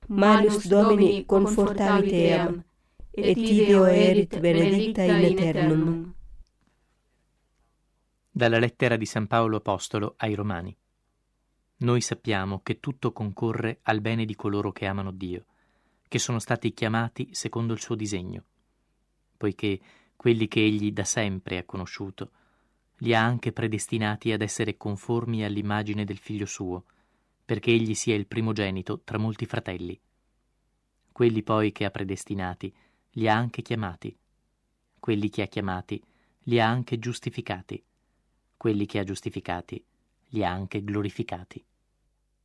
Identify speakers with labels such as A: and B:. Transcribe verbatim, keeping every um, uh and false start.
A: Manus Domini confortavit eam, et ideo erit benedicta in aeternum.
B: Dalla lettera di San Paolo Apostolo ai Romani. Noi sappiamo che tutto concorre al bene di coloro che amano Dio, che sono stati chiamati secondo il suo disegno, poiché quelli che egli da sempre ha conosciuto li ha anche predestinati ad essere conformi all'immagine del figlio suo, perché egli sia il primogenito tra molti fratelli. Quelli poi che ha predestinati li ha anche chiamati, quelli che ha chiamati li ha anche giustificati, quelli che ha giustificati li ha anche glorificati.